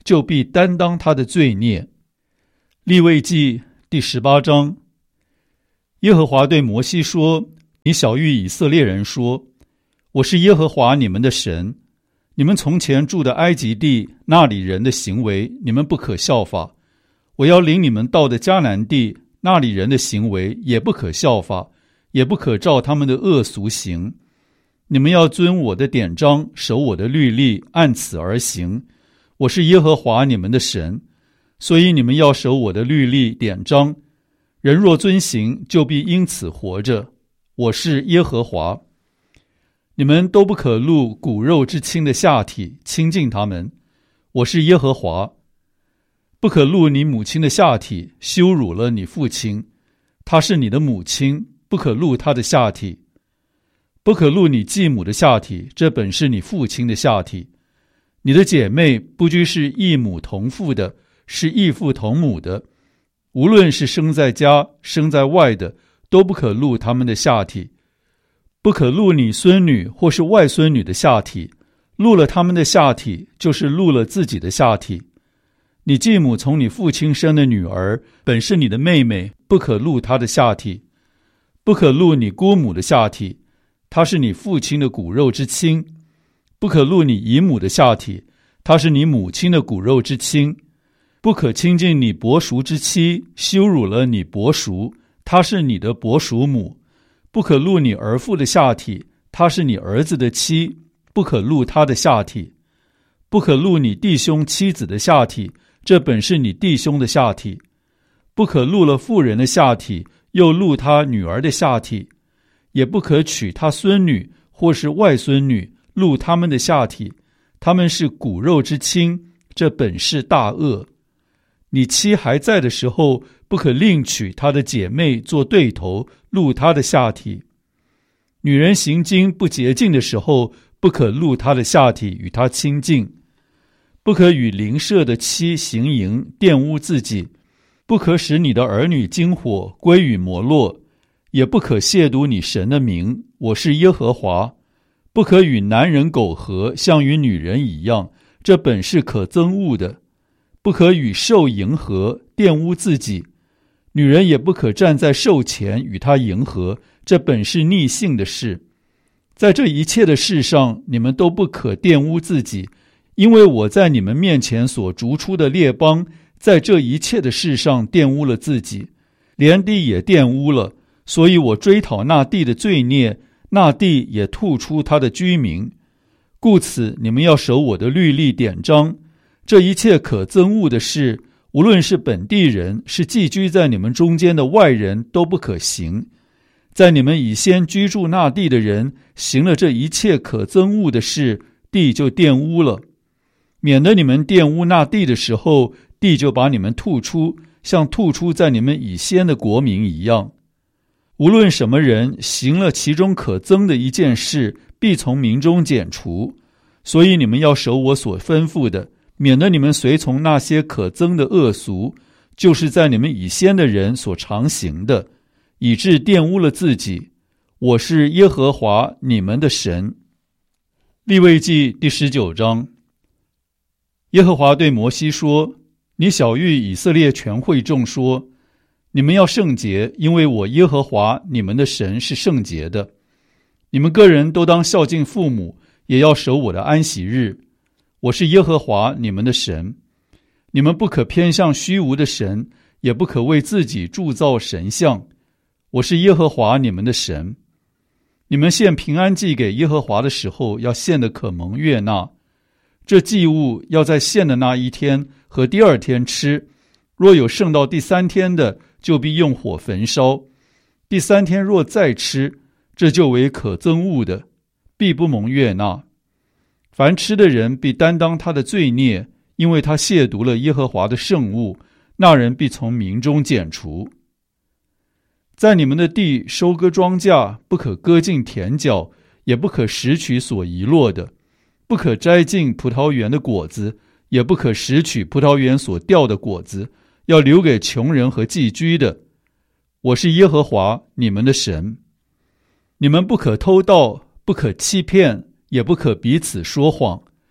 就必担当他的罪孽。利未记第十八章。耶和华对摩西说：你晓谕以色列人说，我是耶和华你们的神，你们从前住的埃及地，那里人的行为你们不可效法，我要领你们到的迦南地，那里人的行为也不可效法，也不可照他们的恶俗行。你们要遵我的典章，守我的律例，按此而行。我是耶和华你们的神，所以你们要守我的律例典章。人若遵行，就必因此活着。我是耶和华。你们都不可露骨肉之亲的下体，亲近他们。我是耶和华。不可露你母亲的下体，羞辱了你父亲。她是你的母亲，不可露她的下体。不可露你继母的下体，这本是你父亲的下体。你的姐妹不拘是异母同父的，是异父同母的，无论是生在家生在外的，都不可露他们的下体。不可露你孙女或是外孙女的下体，露了他们的下体，就是露了自己的下体。你继母从你父亲生的女儿，本是你的妹妹，不可露她的下体。不可露你姑母的下体，她是你父亲的骨肉之亲。不可露你姨母的下体，她是你母亲的骨肉之亲。不可亲近你伯叔之妻，羞辱了你伯叔，她是你的伯叔母。不可露你儿妇的下体，她是你儿子的妻，不可露她的下体。不可露你弟兄妻子的下体，这本是你弟兄的下体。不可露了妇人的下体，又露她女儿的下体。也不可娶她孙女或是外孙女，露他们的下体，他们是骨肉之亲，这本是大恶。你妻还在的时候，不可另娶她的姐妹做对头，露她的下体。女人行经不洁净的时候，不可露她的下体与她亲近。不可与邻舍的妻行淫，玷污自己。不可使你的儿女经火归于摩洛，也不可亵渎你神的名，我是耶和华。不可与男人苟合，像与女人一样，这本是可憎恶的。不可与兽迎合，玷污自己。女人也不可站在兽前与他迎合，这本是逆性的事。在这一切的事上，你们都不可玷污自己，因为我在你们面前所逐出的列邦，在这一切的事上玷污了自己，连地也玷污了，所以我追讨那地的罪孽，那地也吐出他的居民。故此你们要守我的律例典章。这一切可憎恶的事，无论是本地人，是寄居在你们中间的外人，都不可行。在你们以先居住那地的人行了这一切可憎恶的事，地就玷污了。免得你们玷污那地的时候，地就把你们吐出，像吐出在你们以先的国民一样。无论什么人行了其中可憎的一件事，必从民中剪除。所以你们要守我所吩咐的，免得你们随从那些可憎的恶俗，就是在你们以先的人所常行的，以致玷污了自己。我是耶和华你们的神。利未记第十九章。耶和华对摩西说：你晓谕以色列全会众说，你们要圣洁，因为我耶和华你们的神是圣洁的。你们个人都当孝敬父母，也要守我的安息日。我是耶和华你们的神。你们不可偏向虚无的神，也不可为自己铸造神像。我是耶和华你们的神。你们献平安祭给耶和华的时候，要献得可蒙悦纳。这祭物要在献的那一天和第二天吃，若有剩到第三天的，就必用火焚烧。第三天若再吃，这就为可憎恶的，必不蒙悦纳。凡吃的人必担当他的罪孽，因为他亵渎了耶和华的圣物，那人必从民中剪除。在你们的地收割庄稼，不可割尽田角，也不可拾取所遗落的，不可摘尽葡萄园的果子，也不可拾取葡萄园所掉的果子，要留给穷人和寄居的。我是耶和华你们的神。你们不可偷盗，不可欺骗，也不可彼此说谎，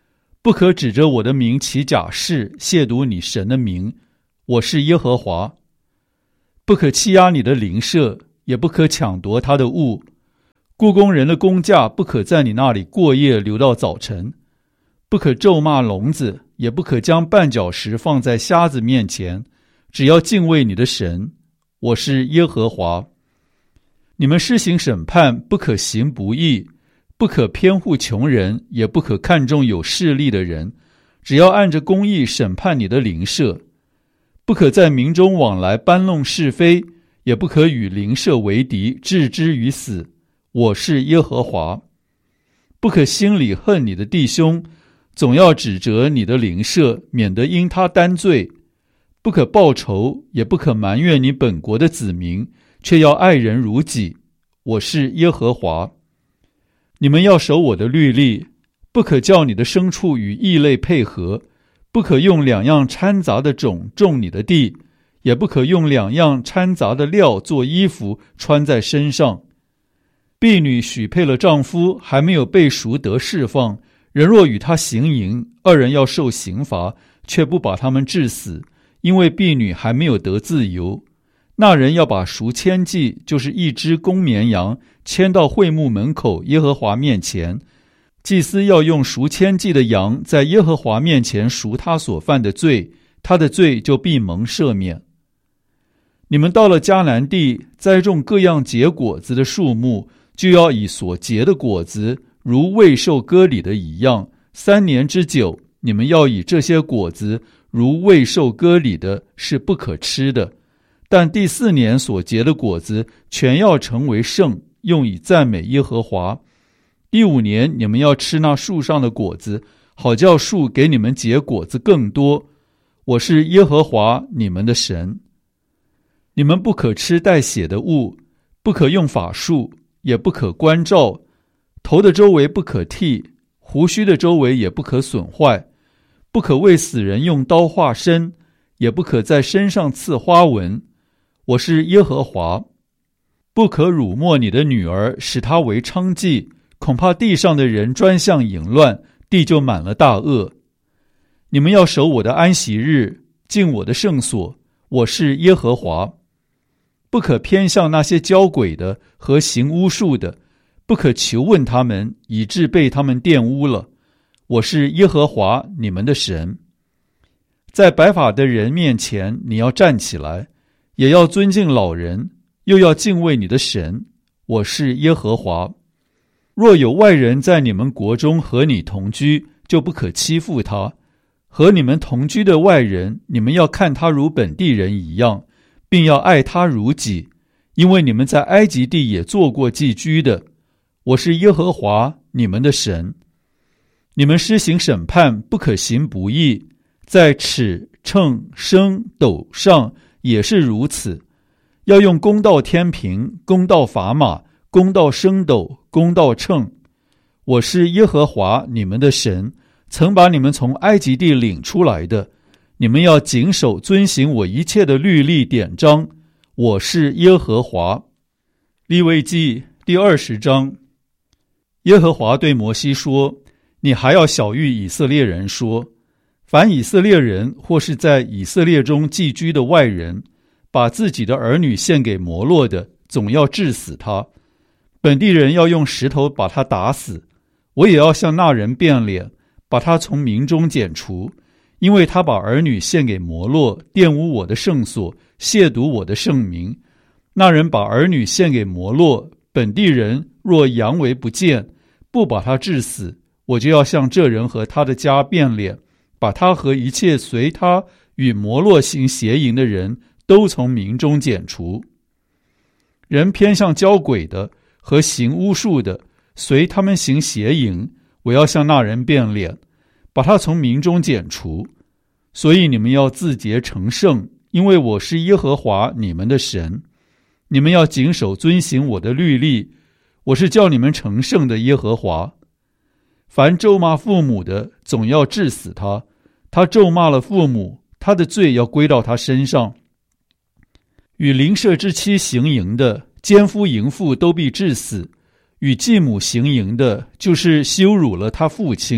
不可指着我的名起假誓，亵渎你神的名，我是耶和华。不可欺压你的邻舍，也不可抢夺他的物。雇工人的工价不可在你那里过夜留到早晨。不可咒骂聋子，也不可将绊脚石放在瞎子面前，只要敬畏你的神，我是耶和华。你们施行审判，不可行不义，不可偏护穷人，也不可看重有势力的人，只要按着公义审判你的邻舍。不可在民中往来搬弄是非，也不可与邻舍为敌，置之于死，我是耶和华。不可心里恨你的弟兄，总要指责你的邻舍，免得因他担罪。不可报仇，也不可埋怨你本国的子民，却要爱人如己，我是耶和华。你们要守我的律例，不可叫你的牲畜与异类配合，不可用两样掺杂的种种你的地，也不可用两样掺杂的料做衣服穿在身上。婢女许配了丈夫，还没有被赎得释放，人若与他行淫，二人要受刑罚，却不把他们治死，因为婢女还没有得自由。那人要把赎愆祭，就是一只公绵羊，牵到会幕门口耶和华面前。祭司要用赎愆祭的羊在耶和华面前赎他所犯的罪，他的罪就必蒙赦免。你们到了迦南地，栽种各样结果子的树木，就要以所结的果子如未受割礼的一样，三年之久，你们要以这些果子如未受割礼的，是不可吃的。但第四年所结的果子全要成为圣，用以赞美耶和华。第五年你们要吃那树上的果子，好叫树给你们结果子更多。我是耶和华你们的神。你们不可吃带血的物，不可用法术，也不可关照，头的周围不可剃，胡须的周围也不可损坏，不可为死人用刀划身，也不可在身上刺花纹。我是耶和华。不可辱没你的女儿，使她为娼妓，恐怕地上的人专向淫乱，地就满了大恶。你们要守我的安息日，敬我的圣所，我是耶和华。不可偏向那些交鬼的和行巫术的，不可求问他们，以致被他们玷污了。我是耶和华你们的神。在白发的人面前，你要站起来，也要尊敬老人，又要敬畏你的神，我是耶和华。若有外人在你们国中和你同居，就不可欺负他。和你们同居的外人，你们要看他如本地人一样，并要爱他如己，因为你们在埃及地也做过寄居的。我是耶和华你们的神。你们施行审判，不可行不义，在尺、秤、升、斗上也是如此，要用公道天平，公道砝码，公道升斗，公道秤。我是耶和华你们的神，曾把你们从埃及地领出来的。你们要谨守遵行我一切的律例典章，我是耶和华。利未记第二十章。耶和华对摩西说，你还要晓谕以色列人说，凡以色列人或是在以色列中寄居的外人，把自己的儿女献给摩洛的，总要治死他。本地人要用石头把他打死，我也要向那人变脸，把他从民中剪除，因为他把儿女献给摩洛，玷污我的圣所，亵渎我的圣名。那人把儿女献给摩洛，本地人若佯为不见，不把他治死，我就要向这人和他的家变脸，把他和一切随他与摩洛行邪淫的人都从民中剪除。人偏向交鬼的和行巫术的，随他们行邪淫，我要向那人变脸，把他从民中剪除。所以你们要自洁成圣，因为我是耶和华你们的神。你们要谨守遵行我的律例，我是叫你们成圣的耶和华。凡咒骂父母的，总要治死他。他咒骂了父母，他的罪要归到他身上。与邻舍之妻行淫的，奸夫淫妇都必治死。与继母行淫的，就是羞辱了他父亲，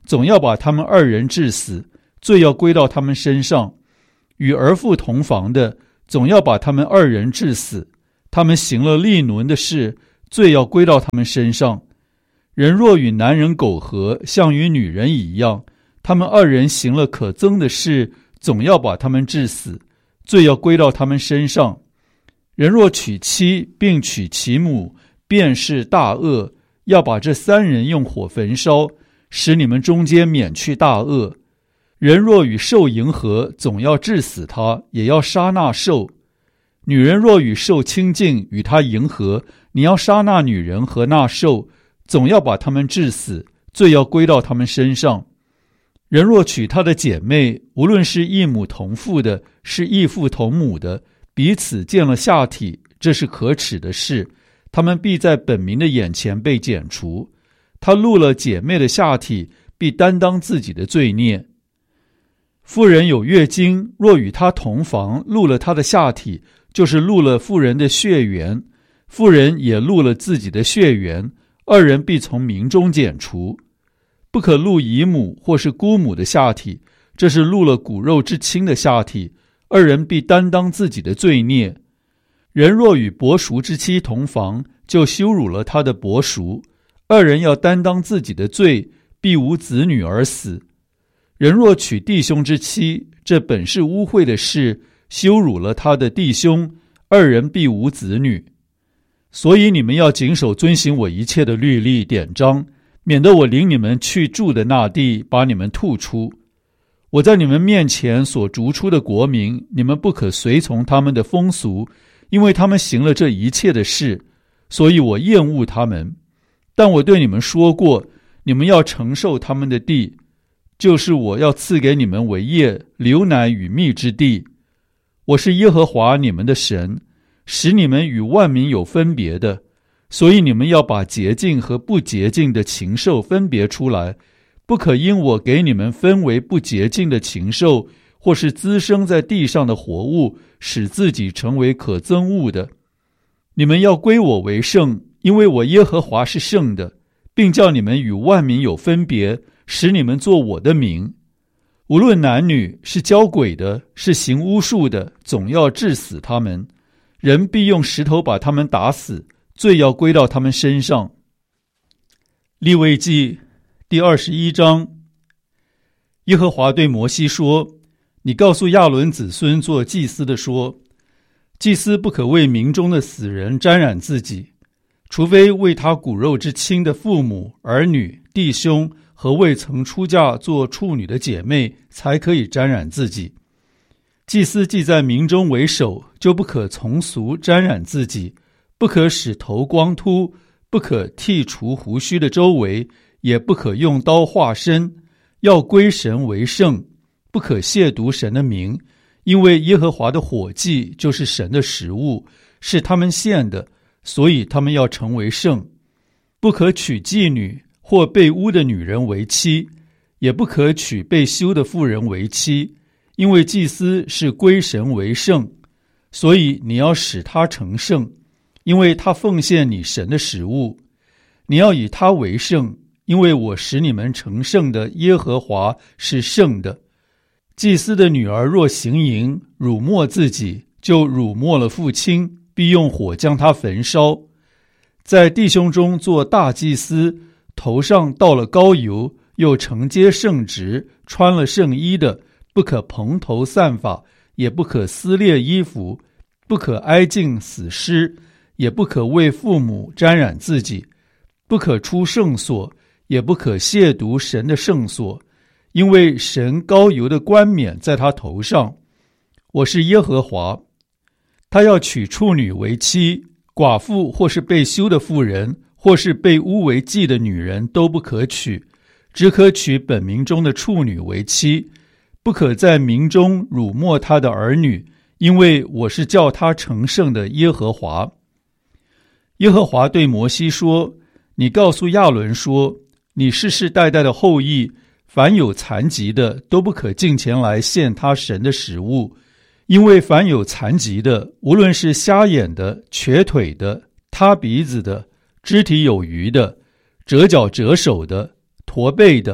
总要把他们二人治死，罪要归到他们身上。与儿妇同房的，总要把他们二人治死，他们行了利伦的事，罪要归到他们身上。人若与男人苟合，像与女人一样，他们二人行了可憎的事，总要把他们治死，罪要归到他们身上。人若娶妻并娶其母，便是大恶，要把这三人用火焚烧，使你们中间免去大恶。人若与兽迎合，总要治死他，也要杀那兽。女人若与兽亲近，与他迎合，你要杀那女人和那兽，总要把他们治死，罪要归到他们身上。人若娶他的姐妹，无论是异母同父的，是异父同母的，彼此见了下体，这是可耻的事，他们必在本民的眼前被剪除。他露了姐妹的下体，必担当自己的罪孽。妇人有月经，若与他同房，露了他的下体，就是露了妇人的血缘，妇人也露了自己的血缘，二人必从民中剪除。不可露姨母或是姑母的下体，这是露了骨肉之亲的下体，二人必担当自己的罪孽。人若与伯叔之妻同房，就羞辱了他的伯叔，二人要担当自己的罪，必无子女而死。人若娶弟兄之妻，这本是污秽的事，羞辱了他的弟兄，二人必无子女。所以你们要谨守遵行我一切的律例典章，免得我领你们去住的那地，把你们吐出。我在你们面前所逐出的国民，你们不可随从他们的风俗，因为他们行了这一切的事，所以我厌恶他们。但我对你们说过，你们要承受他们的地，就是我要赐给你们为业，流奶与蜜之地。我是耶和华你们的神，使你们与万民有分别的，所以你们要把洁净和不洁净的禽兽分别出来，不可因我给你们分为不洁净的禽兽，或是滋生在地上的活物，使自己成为可憎恶的。你们要归我为圣，因为我耶和华是圣的，并叫你们与万民有分别，使你们做我的名。无论男女，是交鬼的，是行巫术的，总要治死他们。人必用石头把他们打死，罪要归到他们身上。利未记第二十一章。耶和华对摩西说：你告诉亚伦子孙做祭司的说，祭司不可为民中的死人沾染自己，除非为他骨肉之亲的父母、儿女、弟兄和未曾出嫁做处女的姐妹，才可以沾染自己。祭司既在民中为首，就不可从俗沾染自己，不可使头光秃，不可剃除胡须的周围，也不可用刀划身，要归神为圣，不可亵渎神的名，因为耶和华的火祭就是神的食物，是他们献的，所以他们要成为圣。不可娶妓女或被污的女人为妻，也不可娶被休的妇人为妻，因为祭司是归神为圣，所以你要使他成圣，因为他奉献你神的食物。你要以他为圣，因为我使你们成圣的耶和华是圣的。祭司的女儿若行淫，辱没自己，就辱没了父亲，必用火将他焚烧。在弟兄中做大祭司，头上倒了膏油，又承接圣职，穿了圣衣的，不可蓬头散发，也不可撕裂衣服，不可挨近死尸，也不可为父母沾染自己，不可出圣所，也不可亵渎神的圣所，因为神膏油的冠冕在他头上。我是耶和华。他要娶处女为妻，寡妇或是被休的妇人，或是被污为妓的女人都不可娶，只可娶本民中的处女为妻，不可在民中辱没他的儿女，因为我是叫他成圣的耶和华。耶和华对摩西说：你告诉亚伦说，你世世代代的后裔，凡有残疾的都不可进前来献他神的食物，因为凡有残疾的，无论是瞎眼的、瘸腿的、塌鼻子的、肢体有余的、折脚折手的、驼背的、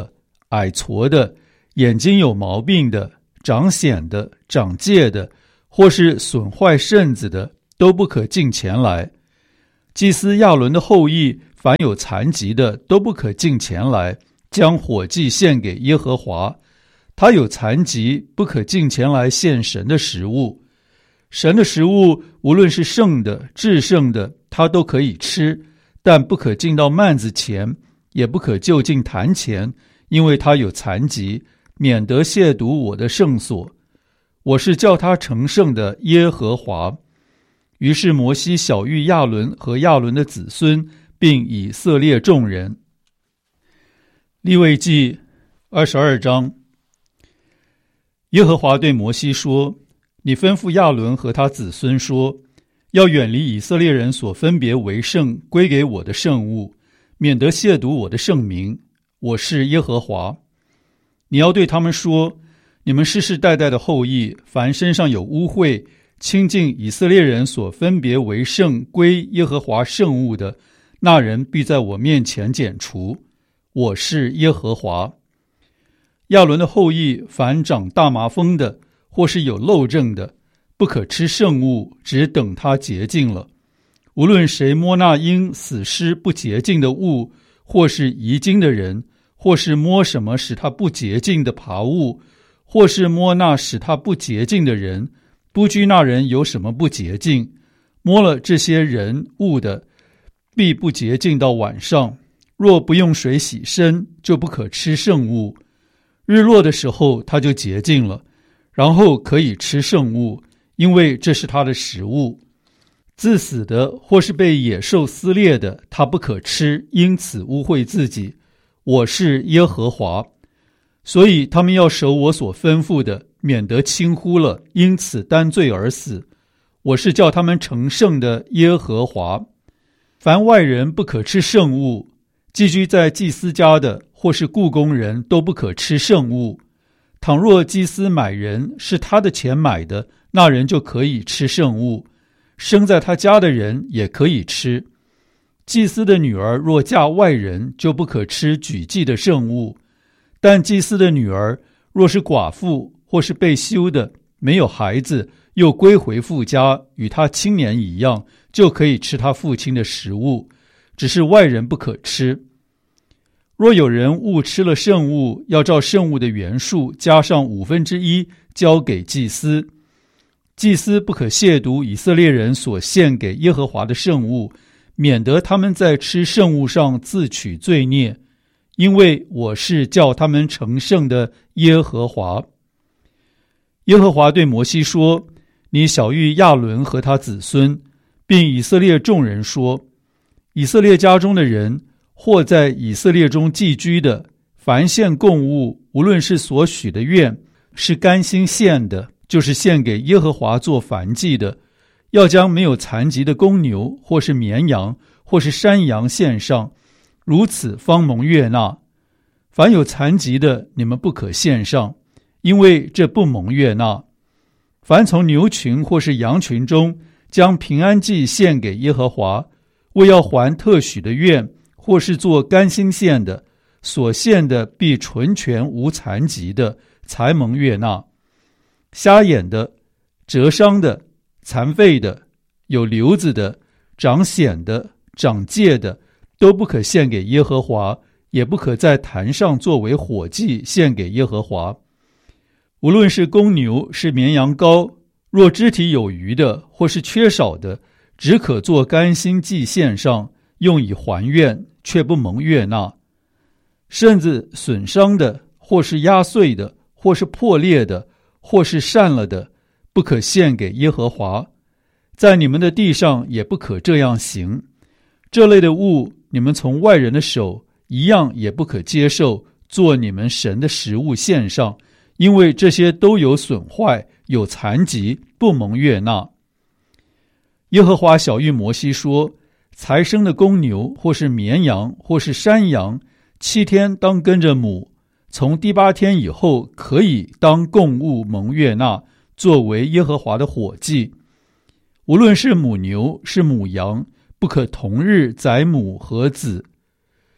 矮矬的、眼睛有毛病的、长癣的、长疥的，或是损坏肾子的，都不可进前来。祭司亚伦的后裔凡有残疾的，都不可进前来，将火祭献给耶和华。他有残疾，不可进前来献神的食物。神的食物无论是圣的、至圣的，他都可以吃，但不可进到幔子前，也不可就近坛前，因为他有残疾，免得亵渎我的圣所。我是叫他成圣的耶和华。于是摩西晓谕亚伦和亚伦的子孙，并以色列众人。利未记二十二章。耶和华对摩西说，你吩咐亚伦和他子孙说，要远离以色列人所分别为圣归给我的圣物，免得亵渎我的圣名。我是耶和华。你要对他们说，你们世世代代的后裔，凡身上有污秽亲近以色列人所分别为圣归耶和华圣物的，那人必在我面前剪除。我是耶和华。亚伦的后裔凡长大麻风的，或是有漏症的，不可吃圣物，只等他洁净了。无论谁摸那因死尸不洁净的物，或是遗精的人，或是摸什么使他不洁净的爬物，或是摸那使他不洁净的人，不拘那人有什么不洁净，摸了这些人物的，必不洁净到晚上。若不用水洗身，就不可吃圣物。日落的时候，他就洁净了，然后可以吃圣物，因为这是他的食物。自死的或是被野兽撕裂的，他不可吃，因此污秽自己。我是耶和华。所以他们要守我所吩咐的，免得轻忽了，因此担罪而死。我是叫他们成圣的耶和华。凡外人不可吃圣物，寄居在祭司家的或是雇工人都不可吃圣物。倘若祭司买人是他的钱买的，那人就可以吃圣物，生在他家的人也可以吃。祭司的女儿若嫁外人，就不可吃举祭的圣物。但祭司的女儿若是寡妇或是被休的，没有孩子，又归回父家，与他青年一样，就可以吃他父亲的食物，只是外人不可吃。若有人误吃了圣物，要照圣物的原数加上五分之一，交给祭司。祭司不可亵渎以色列人所献给耶和华的圣物，免得他们在吃圣物上自取罪孽，因为我是叫他们成圣的耶和华。耶和华对摩西说，你晓谕亚伦和他子孙，并以色列众人说，以色列家中的人，或在以色列中寄居的，凡献供物，无论是所许的愿，是甘心献的，就是献给耶和华做燔祭的，要将没有残疾的公牛，或是绵羊，或是山羊献上，如此方蒙悦纳。凡有残疾的，你们不可献上，因为这不蒙悦纳。凡从牛群或是羊群中将平安祭献给耶和华，为要还特许的愿，或是做甘心献的，所献的必纯全无残疾的，才蒙悦纳。瞎眼的、折伤的、残废的、有瘤子的、长癣的、长疥的，都不可献给耶和华，也不可在坛上作为火祭献给耶和华。无论是公牛是绵羊羔，若肢体有余的或是缺少的，只可做甘心祭献上，用以还愿，却不蒙悦纳。甚至损伤的，或是压碎的，或是破裂的，或是散了的，不可献给耶和华。在你们的地上也不可这样行。这类的物，你们从外人的手一样也不可接受，做你们神的食物献上，因为这些都有损坏，有残疾，不蒙悦纳。耶和华晓谕摩西说，才生的公牛，或是绵羊，或是山羊，七天当跟着母，从第八天以后可以当供物蒙悦纳，作为耶和华的火祭。无论是母牛是母羊，不可同日宰母和子。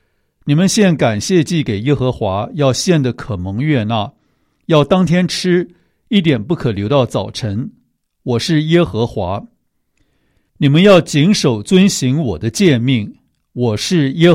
你们献感谢祭给耶和华，要献的可蒙悦纳，要当天吃，一点不可留到早晨。我是耶和华。你们要谨守遵行我的诫命，我是耶